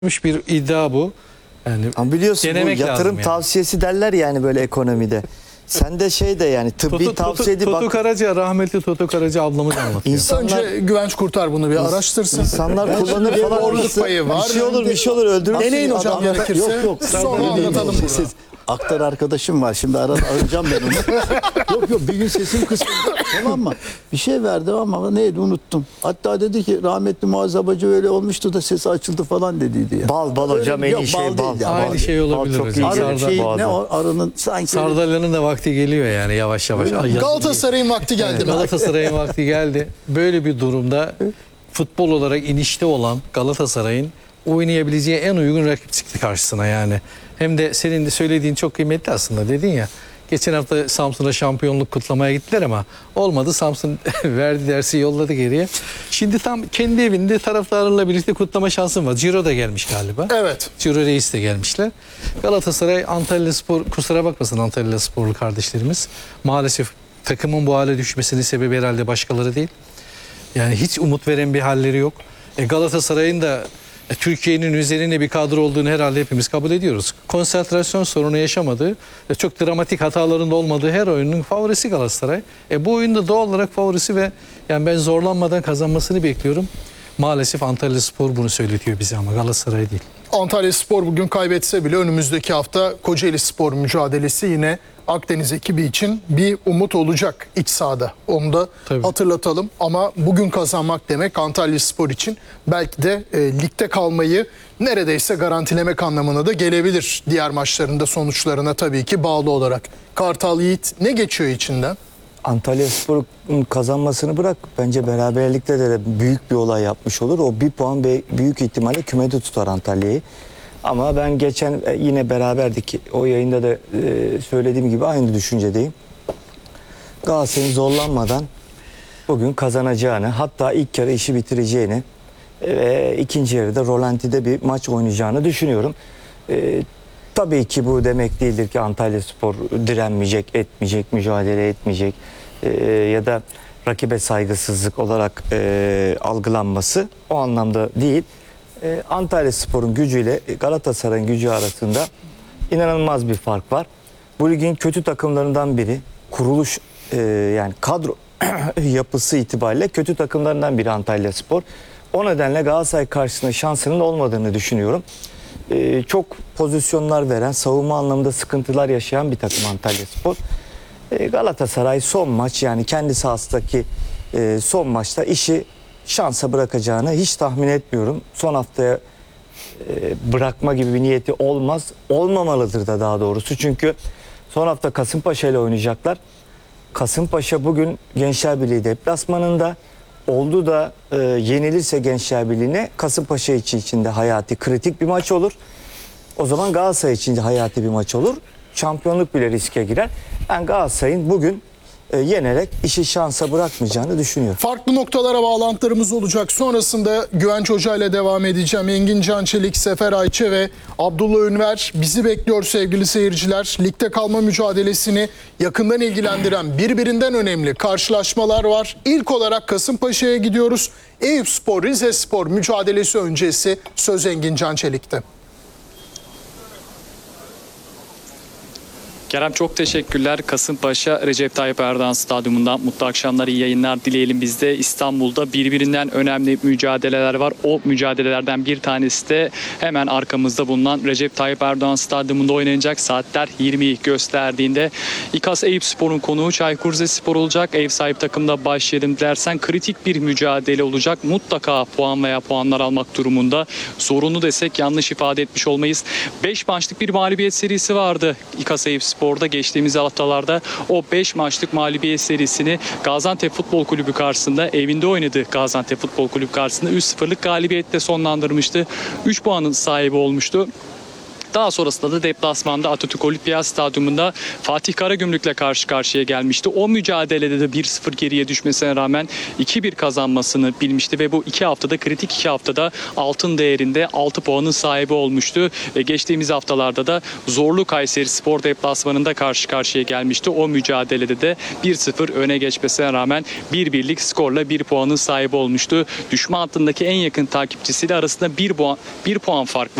bir iddia bu. Yani ama biliyorsun bu yatırım yani. tavsiyesi derler yani böyle ekonomide. Sen de şey de yani tıbbi tavsiye değil. Toto Karaca, rahmetli Toto Karaca ablamız anlatıyor. Önce Güvenç Kurtar bunu bir araştırsın. İnsanlar kullanır Bir falan. borluk payı var. Bir şey olur öldürür. Deneyin hocam gerekirse. Yok. Sonra anlatalım bunu. Siz aktar arkadaşım var. Şimdi arayacağım ben onu. yok bir gün sesim kısıldı. Tamam mı? Bir şey verdi ama neydi unuttum. Hatta dedi ki rahmetli muhasebacı öyle olmuştu da sesi açıldı falan dediydi ya. Bal hocam en iyi şey bal. değil ya, Aynı bal şey değil. olabilir çok hocam. iyi. Arı şey, Sardalya. ne o arının sanki Sardalya'nın da vakti geliyor yani yavaş yavaş. Galatasaray'ın vakti geldi. Galatasaray'ın vakti geldi. Böyle bir durumda futbol olarak inişte olan Galatasaray'ın oynayabileceği en uygun rakip çıktı karşısına yani. Hem de senin de söylediğin çok kıymetli aslında, dedin ya. Geçen hafta Samsun'a şampiyonluk kutlamaya gittiler ama olmadı. Samsun verdi dersi, yolladı geriye. Şimdi tam kendi evinde taraftarlarla birlikte kutlama şansım var. Ciro da gelmiş galiba. Evet. Ciro Reis de gelmişler. Galatasaray, Antalyaspor, kusura bakmasın Antalyasporlu kardeşlerimiz. Maalesef takımın bu hale düşmesinin sebebi herhalde başkaları değil. Yani hiç umut veren bir halleri yok. Galatasaray'ın da Türkiye'nin üzerinde bir kadro olduğunu herhalde hepimiz kabul ediyoruz. Konsantrasyon sorunu yaşamadığı, çok dramatik hataların da olmadığı her oyunun favorisi Galatasaray. Bu oyunda doğal olarak favorisi ve yani ben zorlanmadan kazanmasını bekliyorum. Maalesef Antalyaspor bunu söyletiyor bize ama Galatasaray değil. Antalyaspor bugün kaybetse bile önümüzdeki hafta Kocaelispor mücadelesi yine Akdeniz ekibi için bir umut olacak iç sahada. Onu da hatırlatalım. Ama bugün kazanmak demek Antalyaspor için belki de ligde kalmayı neredeyse garantilemek anlamına da gelebilir. Diğer maçlarında sonuçlarına tabii ki bağlı olarak. Kartal Yiğit ne geçiyor içinden? Antalyaspor'un kazanmasını bırak. Bence beraberlikte de büyük bir olay yapmış olur. O bir puan büyük ihtimalle kümede tutar Antalya'yı. Ama ben geçen yine beraberdik. O yayında da söylediğim gibi aynı düşüncedeyim. Galatasaray'ın zorlanmadan bugün kazanacağını, hatta ilk yarı işi bitireceğini ve ikinci yarıda rolanti'de bir maç oynayacağını düşünüyorum. Tabii ki bu demek değildir ki Antalyaspor direnmeyecek, etmeyecek, mücadele etmeyecek ya da rakibe saygısızlık olarak algılanması o anlamda değil. Antalyaspor'un gücüyle Galatasaray'ın gücü arasında inanılmaz bir fark var. Bu ligin kötü takımlarından biri. Kuruluş yani kadro yapısı itibariyle kötü takımlarından biri Antalyaspor. O nedenle Galatasaray karşısında şansının olmadığını düşünüyorum. Çok pozisyonlar veren, savunma anlamında sıkıntılar yaşayan bir takım Antalyaspor. Galatasaray son maç, yani kendi sahasındaki son maçta işi şansa bırakacağını hiç tahmin etmiyorum. Son haftaya bırakma gibi bir niyeti olmaz. Olmamalıdır da daha doğrusu. Çünkü son hafta Kasımpaşa ile oynayacaklar. Kasımpaşa bugün Gençler Birliği deplasmanında. Oldu da yenilirse Gençler Birliği'ne Kasımpaşa için de hayati kritik bir maç olur. O zaman Galatasaray için de hayati bir maç olur. Şampiyonluk bile riske girer. Ben Galatasaray'ın bugün yenerek işi şansa bırakmayacağını düşünüyorum. Farklı noktalara bağlantılarımız olacak. Sonrasında Güvenç Hoca ile devam edeceğim. Engin Can Çelik, Sefer Ayçe ve Abdullah Ünver bizi bekliyor sevgili seyirciler. Ligde kalma mücadelesini yakından ilgilendiren birbirinden önemli karşılaşmalar var. İlk olarak Kasımpaşa'ya gidiyoruz. Eyüpspor, Rizespor mücadelesi öncesi söz Engin Can Çelik'te. Kerem çok teşekkürler. Kasımpaşa Recep Tayyip Erdoğan Stadyumundan mutlu akşamlar, iyi yayınlar dileyelim biz de. İstanbul'da birbirinden önemli mücadeleler var. O mücadelelerden bir tanesi de hemen arkamızda bulunan Recep Tayyip Erdoğan Stadyumunda oynanacak. Saatler 20'yi gösterdiğinde İKAS Eyüpspor'un konuğu Çaykur Rizespor olacak. Ev sahibi takımda başlayalım dersen kritik bir mücadele olacak. Mutlaka puan veya puanlar almak durumunda. Zorunlu desek yanlış ifade etmiş olmayız. 5 maçlık bir mağlubiyet serisi vardı İKAS Eyüpspor. Orada geçtiğimiz haftalarda o 5 maçlık mağlubiyet serisini Gaziantep Futbol Kulübü karşısında evinde oynadı. Gaziantep Futbol Kulübü karşısında 3-0'lık galibiyetle sonlandırmıştı. 3 puanın sahibi olmuştu. Daha sonrasında da deplasmanda Atatürk Olimpiyat Stadyumunda Fatih Karagümrük'le karşı karşıya gelmişti. O mücadelede de 1-0 geriye düşmesine rağmen 2-1 kazanmasını bilmişti ve bu 2 haftada, kritik 2 haftada altın değerinde 6 puanın sahibi olmuştu. Geçtiğimiz haftalarda da Zorlu Kayserispor deplasmanında karşı karşıya gelmişti. O mücadelede de 1-0 öne geçmesine rağmen 1-1'lik skorla 1 puanın sahibi olmuştu. Düşme hattındaki en yakın takipçisiyle arasında 1 puan fark var.